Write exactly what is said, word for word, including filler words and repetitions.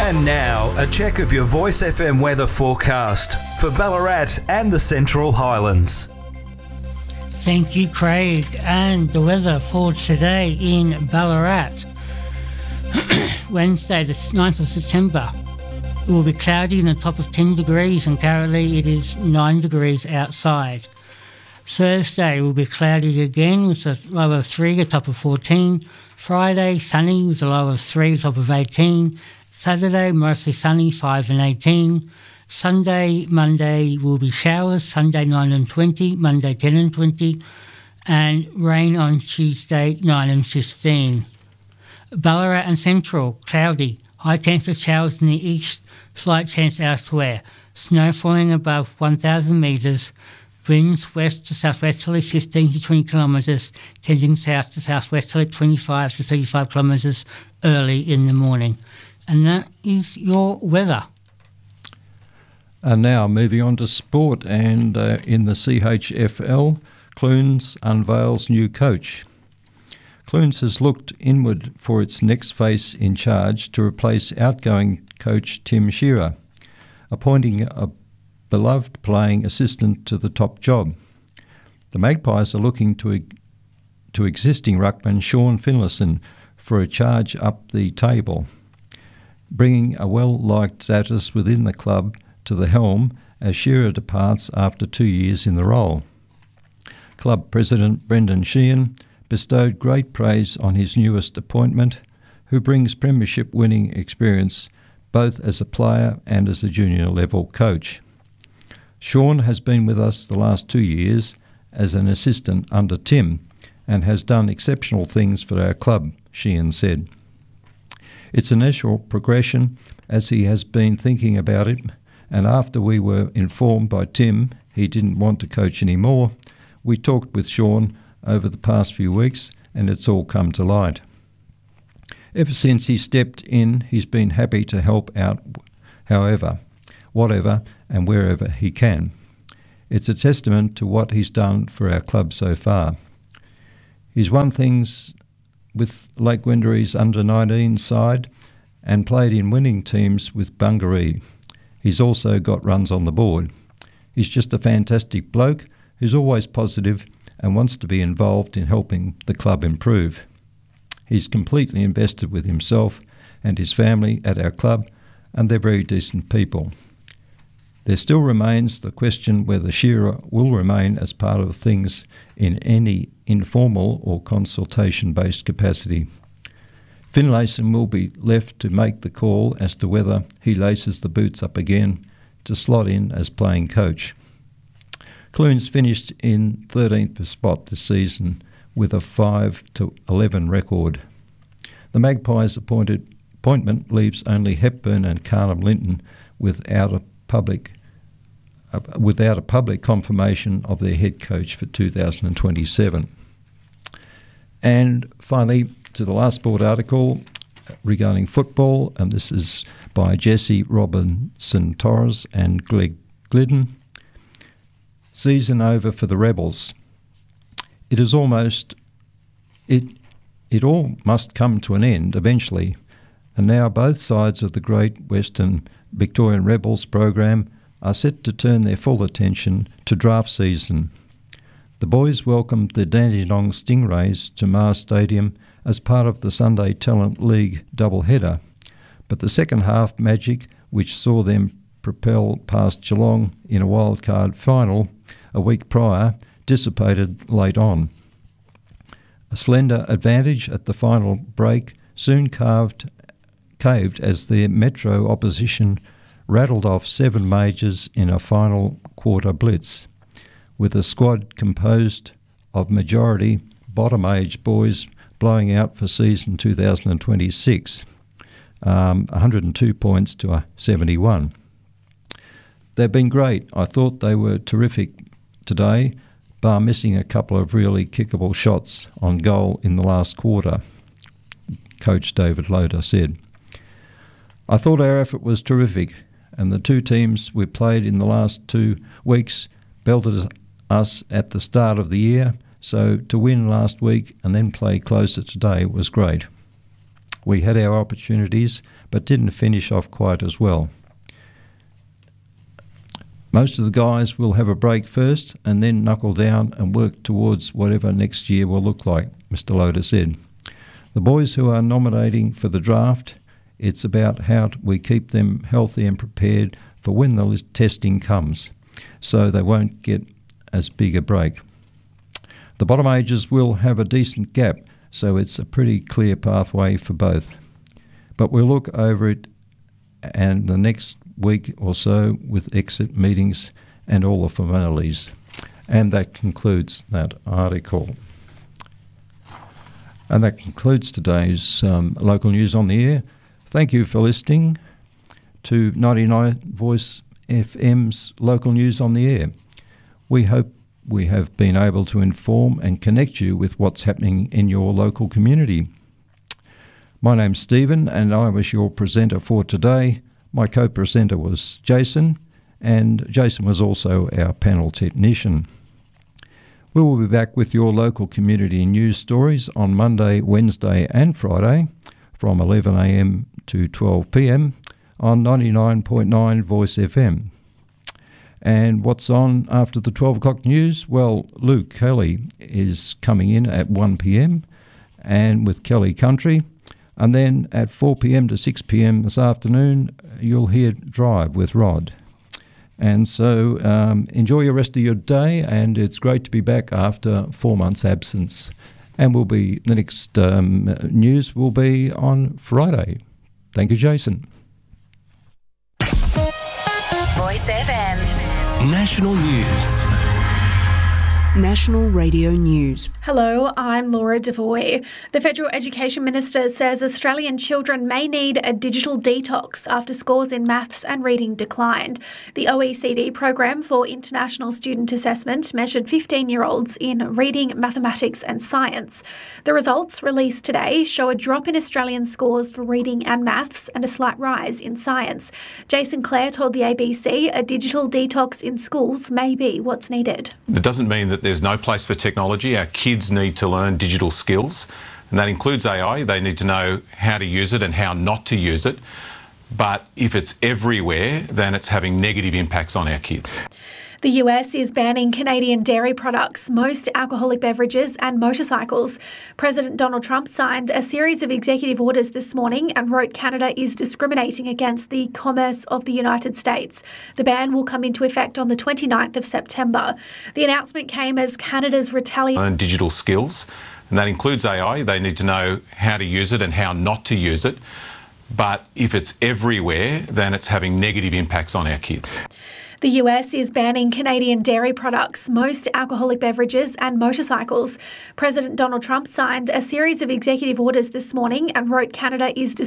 And now, a check of your Voice F M weather forecast for Ballarat and the Central Highlands. Thank you, Craig. And the weather for today in Ballarat. Wednesday, the ninth of September. It will be cloudy and a top of ten degrees, and currently it is nine degrees outside. Thursday will be cloudy again with a low of three, a top of fourteen. Friday, sunny with a low of three, a top of eighteen. Saturday, mostly sunny, five and eighteen. Sunday, Monday will be showers, Sunday nine and twenty, Monday ten and twenty, and rain on Tuesday nine and fifteen. Ballarat and Central, cloudy, high chance of showers in the east, slight chance elsewhere. Snow falling above one thousand metres, winds west to southwesterly fifteen to twenty kilometres, tending south to southwesterly twenty-five to thirty-five kilometres early in the morning. And that is your weather. And now moving on to sport, and uh, in the C H F L, Clunes unveils new coach. Clunes has looked inward for its next face in charge to replace outgoing coach Tim Shearer, appointing a beloved playing assistant to the top job. The Magpies are looking to, to existing ruckman Sean Finlayson for a charge up the table, bringing a well-liked status within the club to the helm as Shearer departs after two years in the role. Club President Brendan Sheehan bestowed great praise on his newest appointment, who brings premiership winning experience both as a player and as a junior level coach. Sean has been with us the last two years as an assistant under Tim and has done exceptional things for our club, Sheehan said. It's a natural progression as he has been thinking about it, and after we were informed by Tim he didn't want to coach anymore, we talked with Sean over the past few weeks and it's all come to light. Ever since he stepped in, he's been happy to help out however, whatever and wherever he can. It's a testament to what he's done for our club so far. He's won things with Lake Wendourie's under nineteen side and played in winning teams with Bungaree. He's also got runs on the board. He's just a fantastic bloke who's always positive and wants to be involved in helping the club improve. He's completely invested with himself and his family at our club, and they're very decent people. There still remains the question whether Shearer will remain as part of things in any informal or consultation-based capacity. Finlayson will be left to make the call as to whether he laces the boots up again to slot in as playing coach. Clunes finished in thirteenth spot this season with a five to eleven record. The Magpies' appointed appointment leaves only Hepburn and Carnham Linton without a public uh, without a public confirmation of their head coach for two thousand twenty-seven. And finally, to the last sport article regarding football, and this is by Jesse Robinson Torres and Greg Glidden. Season over for the Rebels. It is almost, it, it all must come to an end eventually, and now both sides of the Great Western Victorian Rebels program are set to turn their full attention to draft season. The boys welcomed the Dandenong Stingrays to Mars Stadium as part of the Sunday Talent League doubleheader, but the second half magic, which saw them propel past Geelong in a wildcard final a week prior, dissipated late on. A slender advantage at the final break soon carved, caved as the Metro opposition rattled off seven majors in a final quarter blitz, with a squad composed of majority bottom-age boys blowing out for season two thousand twenty-six, um, one hundred two points to seventy-one. They've been great. I thought they were terrific today, bar missing a couple of really kickable shots on goal in the last quarter, Coach David Loader said. I thought our effort was terrific, and the two teams we played in the last two weeks belted us at the start of the year, so to win last week and then play closer today was great. We had our opportunities, but didn't finish off quite as well. Most of the guys will have a break first and then knuckle down and work towards whatever next year will look like, Mister Loader said. The boys who are nominating for the draft, it's about how we keep them healthy and prepared for when the list testing comes, so they won't get as big a break. The bottom ages will have a decent gap, so it's a pretty clear pathway for both. But we'll look over it and the next week or so with exit meetings and all the formalities. And that concludes that article. And that concludes today's um, local news on the air. Thank you for listening to ninety-nine Voice F M's local news on the air. We hope we have been able to inform and connect you with what's happening in your local community. My name's Stephen and I was your presenter for today. My co-presenter was Jason, and Jason was also our panel technician. We will be back with your local community news stories on Monday, Wednesday and Friday from eleven a m to twelve p m on ninety-nine point nine Voice F M. And what's on after the twelve o'clock news? Well, Luke Kelly is coming in at one p m and with Kelly Country. And then at four p m to six p m this afternoon, you'll hear Drive with Rod. And so um, enjoy your rest of your day, and it's great to be back after four months' absence. And we'll be the next um, news will be on Friday. Thank you, Jason. Voice F M. National News. National Radio News. Hello, I'm Laura Devoy. The Federal Education Minister says Australian children may need a digital detox after scores in maths and reading declined. The O E C D program for International Student Assessment measured fifteen-year-olds in reading, mathematics and science. The results, released today, show a drop in Australian scores for reading and maths and a slight rise in science. Jason Clare told the A B C a digital detox in schools may be what's needed. It doesn't mean that there's no place for technology. Our kids need to learn digital skills, and that includes A I. They need to know how to use it and how not to use it. But if it's everywhere, then it's having negative impacts on our kids. The U S is banning Canadian dairy products, most alcoholic beverages and motorcycles. President Donald Trump signed a series of executive orders this morning and wrote Canada is discriminating against the commerce of the United States. The ban will come into effect on the twenty-ninth of September. The announcement came as Canada's retaliation. Learn digital skills, and that includes A I. They need to know how to use it and how not to use it. But if it's everywhere, then it's having negative impacts on our kids. The U S is banning Canadian dairy products, most alcoholic beverages and motorcycles. President Donald Trump signed a series of executive orders this morning and wrote Canada is